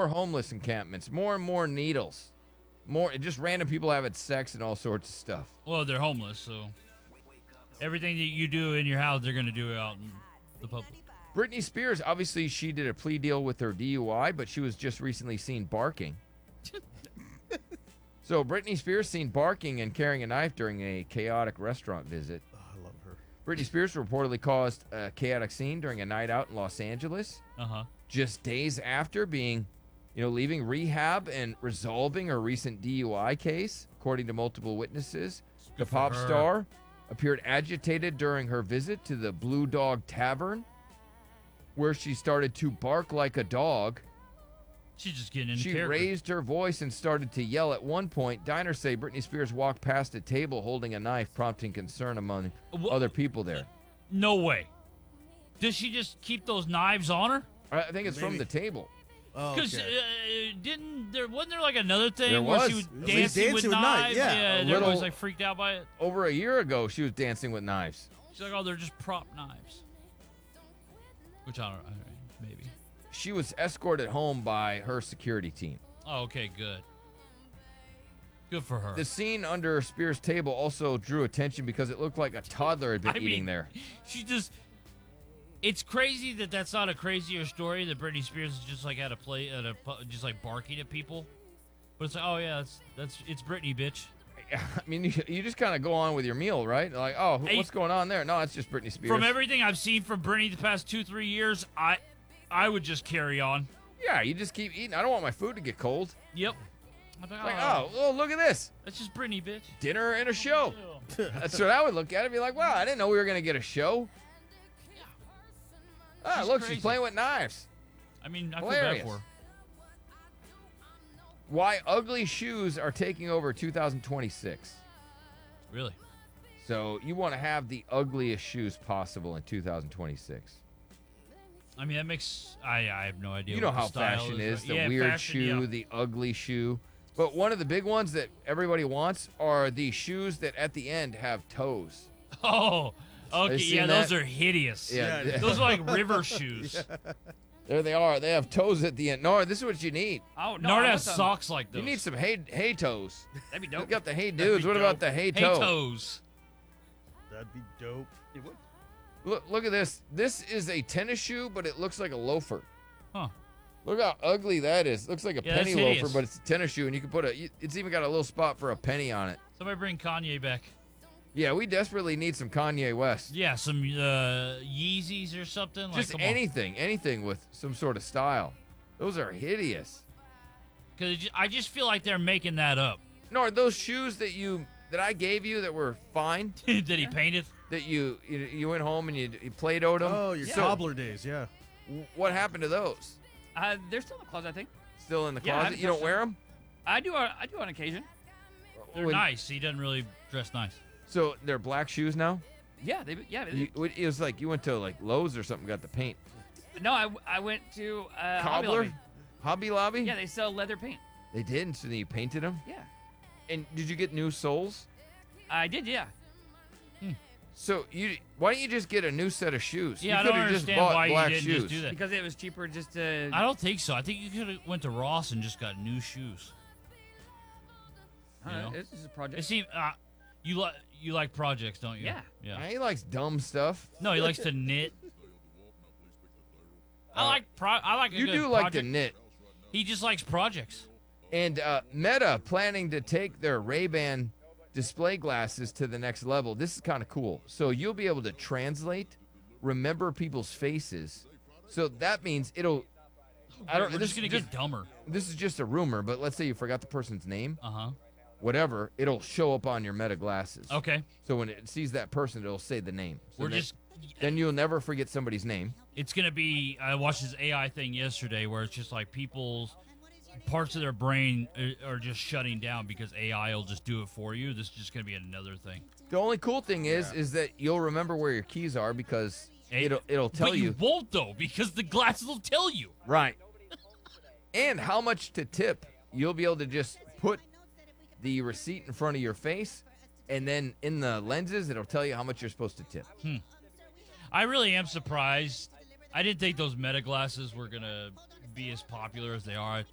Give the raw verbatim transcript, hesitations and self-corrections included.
more homeless encampments, more and more needles, more just random people having sex and all sorts of stuff. Well, they're homeless, so everything that you do in your house, they're going to do out in the public. Britney Spears, obviously, she did a plea deal with her D U I, but she was just recently seen barking. So Britney Spears seen barking and carrying a knife during a chaotic restaurant visit. Oh, I love her. Britney Spears reportedly caused a chaotic scene during a night out in Los Angeles. Uh-huh. Just days after being, you know, leaving rehab and resolving her recent D U I case, according to multiple witnesses. Good The for pop her. star appeared agitated during her visit to the Blue Dog Tavern, where she started to bark like a dog. She's just getting into She character. raised her voice and started to yell. At one point, diners say Britney Spears walked past a table holding a knife, prompting concern among Wha- other people there. No way. Does she just keep those knives on her? I think it's from Maybe. the table. Oh, Because okay. uh, didn't there wasn't there like another thing There where was. she was She was dancing, dancing with, with knives, knives? yeah. and A everyone was little- like freaked out by it. Over a year ago, she was dancing with knives. She's like, oh, they're just prop knives. Which I don't, I don't know, maybe. She was escorted home by her security team. Oh, okay, good. Good for her. The scene under Spears' table also drew attention because it looked like a toddler had been I eating mean, there. She just. It's crazy that that's not a crazier story that Britney Spears is just like at a play at a pu- just like barking at people. But it's like, oh yeah, that's that's it's Britney, bitch. I mean, you, you just kind of go on with your meal, right? Like, oh, wh- Hey, what's going on there? No, it's just Britney Spears. From everything I've seen from Britney the past two three years, I I would just carry on. Yeah, you just keep eating. I don't want my food to get cold. Yep. I'm like, Like, oh, oh, oh, look at this. that's just Britney, bitch. Dinner and a show. Ew. That's what I would look at it. Be like, wow, I didn't know we were going to get a show. Ah, She's look, crazy. she's playing with knives. I mean, I feel Hilarious. bad for her. Why ugly shoes are taking over two thousand twenty-six. Really? So you want to have the ugliest shoes possible in two thousand twenty-six. I mean, that makes I I have no idea. You know what the how style fashion is. is, the Yeah, weird fashion, shoe, yeah. the ugly shoe. But one of the big ones that everybody wants are the shoes that at the end have toes. Oh, okay, seen yeah, those that? are hideous. Yeah, Yeah, Those are like river shoes. there they are. They have toes at the end. Nora, this is what you need. Oh no, Nord I has want some. socks like those. You need some hay, hay toes. That'd be You dope. got the hey That'd dudes. be What dope. about the hey Hey toe? toes. That'd be dope. It would. Look, look at this. This is a tennis shoe, but it looks like a loafer. Huh. Look how ugly that is. Looks like a Yeah, penny that's loafer, hideous. but it's a tennis shoe, and you can put a. It's even got a little spot for a penny on it. Somebody bring Kanye back. Yeah, we desperately need some Kanye West. Yeah, some uh, Yeezys or something. Like, Just come on. anything, anything with some sort of style. Those are hideous. Because I just feel like they're making that up. No, are those shoes that you that I gave you that were fine? that he painted. That you you, you went home and you, you Play-Doh'd them? Oh, your Yeah. cobbler days, yeah. W- What happened to those? Uh, they're still in the closet, I think. Still in the Yeah, I closet? haven't You don't touched wear them? I do. On, I do on occasion. They're nice. He doesn't really dress nice. So they're black shoes now? Yeah, they. Yeah. They, You, it was like you went to like Lowe's or something, got the paint. no, I, I went to uh, Hobby Cobbler? Lobby. Hobby Lobby? Yeah, they sell leather paint. They did, and so then you painted them? Yeah, And did you get new soles? I did. Yeah. So you why don't you just get a new set of shoes? Yeah, I you don't could've just understand bought why you black didn't shoes. just do that. Because it was cheaper just to. I don't think so. I think you could have went to Ross and just got new shoes. I you don't know, know? It's just a project. It seems uh, you like you like projects, don't you? Yeah. Yeah. He likes dumb stuff. No, he likes to knit. I like pro. I like. A You good do like to project. knit. He just likes projects. And uh, Meta planning to take their Ray-Ban display glasses to the next level. This is kind of cool. So you'll be able to translate, remember people's faces. So that means it'll. I don't. We're This just gonna is just, get dumber. this is just a rumor, but let's say you forgot the person's name, Uh huh. whatever. It'll show up on your Meta glasses. Okay. So when it sees that person, it'll say the name. So We're then, just. then you'll never forget somebody's name. It's gonna be. I watched this A I thing yesterday where it's just like people's parts of their brain are, are just shutting down because A I will just do it for you. This is just gonna be another thing. The only cool thing is, is that you'll remember where your keys are because Hey, it'll it'll tell but you, you won't though because the glasses will tell you. right, and how much to tip. You'll be able to just put the receipt in front of your face, and then in the lenses, it'll tell you how much you're supposed to tip. I really am surprised. I didn't think those Meta glasses were gonna be as popular as they are. I